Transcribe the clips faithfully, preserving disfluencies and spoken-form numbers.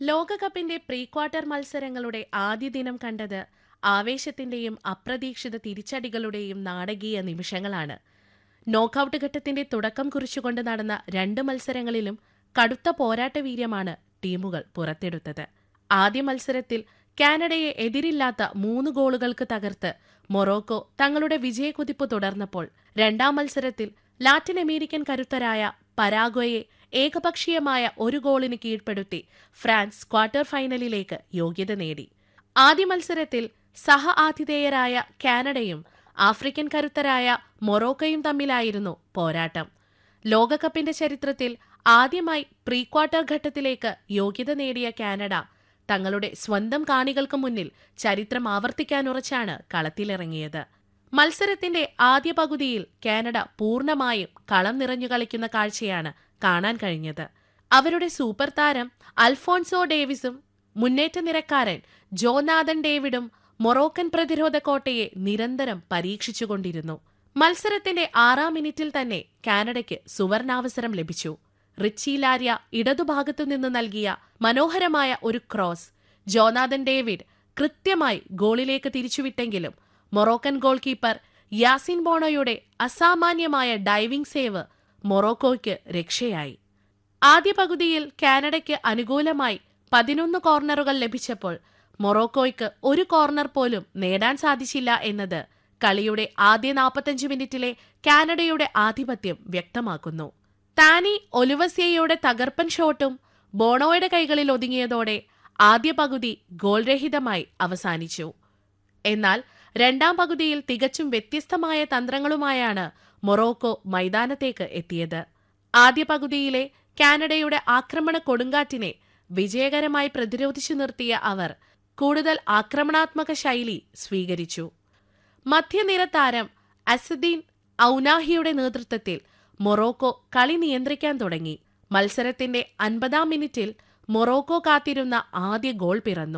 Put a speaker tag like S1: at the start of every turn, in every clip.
S1: ലോകകപ്പിന്റെ pre quarter മത്സരങ്ങളുടെ ആദ്യ ദിനം കണ്ടത് ആവേശത്തിന്റെയും അപ്രതീക്ഷിത തിരിച്ചടികളുടെയും നാടകീയ നിമിഷങ്ങളാണ്. നോക്കൌട്ട് ഘട്ടത്തിന്റെ തുടക്കം കുറിച്ചുകൊണ്ട് നടന്ന രണ്ട് മത്സരങ്ങളിലും കടുത്ത പോരാട്ടവീര്യമാണ് ടീമുകൾ പുറത്തെടുത്തത്. ആദ്യ മത്സരത്തിൽ കാനഡയെ എതിരില്ലാത്ത മൂന്ന് ഗോളുകൾക്ക് തകർത്ത് മൊറോക്കോ തങ്ങളുടെ വിജയക്കുതിപ്പ് തുടർന്നപ്പോൾ, രണ്ടാം മത്സരത്തിൽ ലാറ്റിൻ അമേരിക്കൻ കരുത്തരായ പരാഗ്വയെ ഏകപക്ഷീയമായ ഒരു ഗോളിന് കീഴ്പ്പെടുത്തി ഫ്രാൻസ് ക്വാർട്ടർ ഫൈനലിലേക്ക് യോഗ്യത നേടി. ആദ്യ മത്സരത്തിൽ സഹ ആതിഥേയരായ കാനഡയും ആഫ്രിക്കൻ കരുത്തരായ മൊറോക്കോയും തമ്മിലായിരുന്നു പോരാട്ടം. ലോകകപ്പിന്റെ ചരിത്രത്തിൽ ആദ്യമായി പ്രീ ക്വാർട്ടർ ഘട്ടത്തിലേക്ക് യോഗ്യത നേടിയ കാനഡ തങ്ങളുടെ സ്വന്തം കാണികൾക്ക് മുന്നിൽ ചരിത്രം ആവർത്തിക്കാനുറച്ചാണ് കളത്തിലിറങ്ങിയത്. മത്സരത്തിന്റെ ആദ്യ പകുതിയിൽ കാനഡ പൂർണ്ണമായും കളം നിറഞ്ഞു കളിക്കുന്ന കാഴ്ചയാണ് കാണാൻ കഴിഞ്ഞത്. അവരുടെ സൂപ്പർ താരം അൽഫോൺസോ ഡേവിസും മുന്നേറ്റ നിരക്കാരൻ ജോനാഥൻ ഡേവിഡും മൊറോക്കൻ പ്രതിരോധ കോട്ടയെ നിരന്തരം പരീക്ഷിച്ചുകൊണ്ടിരുന്നു. മത്സരത്തിന്റെ ആറാം മിനിറ്റിൽ തന്നെ കാനഡയ്ക്ക് സുവർണാവസരം ലഭിച്ചു. റിച്ചി ലാര്യ ഇടതുഭാഗത്തുനിന്ന് നൽകിയ മനോഹരമായ ഒരു ക്രോസ് ജോനാഥൻ ഡേവിഡ് കൃത്യമായി ഗോളിലേക്ക് തിരിച്ചുവിട്ടെങ്കിലും മൊറോക്കൻ ഗോൾ കീപ്പർ യാസിൻ ബോണോയുടെ അസാമാന്യമായ ഡൈവിംഗ് സേവ് മൊറോക്കോയ്ക്ക് രക്ഷയായി. ആദ്യ പകുതിയിൽ കാനഡയ്ക്ക് അനുകൂലമായി പതിനൊന്ന് കോർണറുകൾ ലഭിച്ചപ്പോൾ മൊറോക്കോയ്ക്ക് ഒരു കോർണർ പോലും നേടാൻ സാധിച്ചില്ല എന്നത് കളിയുടെ ആദ്യ നാൽപ്പത്തഞ്ച് മിനിറ്റിലെ കാനഡയുടെ ആധിപത്യം വ്യക്തമാക്കുന്നു. താനി ഒലുവസിയയുടെ തകർപ്പൻ ഷോട്ടും ബോണോയുടെ കൈകളിൽ ഒതുങ്ങിയതോടെ ആദ്യ പകുതി ഗോൾരഹിതമായി അവസാനിച്ചു. എന്നാൽ രണ്ടാം പകുതിയിൽ തികച്ചും വ്യത്യസ്തമായ തന്ത്രങ്ങളുമായാണ് മൊറോക്കോ മൈതാനത്തേക്ക് എത്തിയത്. ആദ്യ പകുതിയിലെ കാനഡയുടെ ആക്രമണ കൊടുങ്കാറ്റിനെ വിജയകരമായി പ്രതിരോധിച്ചു നിർത്തിയ അവർ കൂടുതൽ ആക്രമണാത്മക ശൈലി സ്വീകരിച്ചു. മധ്യനിര താരം അസദീൻ ഔനാഹിയുടെ നേതൃത്വത്തിൽ മൊറോക്കോ കളി നിയന്ത്രിക്കാൻ തുടങ്ങി. മത്സരത്തിന്റെ അൻപതാം മിനിറ്റിൽ മൊറോക്കോ കാത്തിരുന്ന ആദ്യ ഗോൾ പിറന്നു.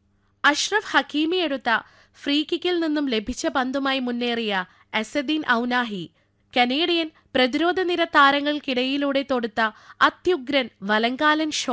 S1: അഷ്റഫ് ഹക്കീമി എടുത്ത ഫ്രീ കിക്കിൽ നിന്നും ലഭിച്ച പന്തുമായി മുന്നേറിയ അസദീൻ ഔനാഹി കനേഡിയൻ പ്രതിരോധ നിര താരങ്ങൾക്കിടയിലൂടെ തൊടുത്ത അത്യുഗ്രൻ വലങ്കാലൻ ഷോട്ട്